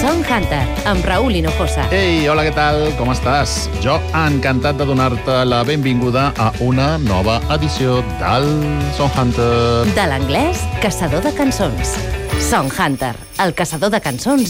Song Hunter, amb Raúl Hinojosa. Ei, hola, què tal? Com estàs? Jo encantat de donar-te la benvinguda a una nova edició del Song Hunter. De l'anglès, caçador de cançons. Song Hunter, el caçador de cançons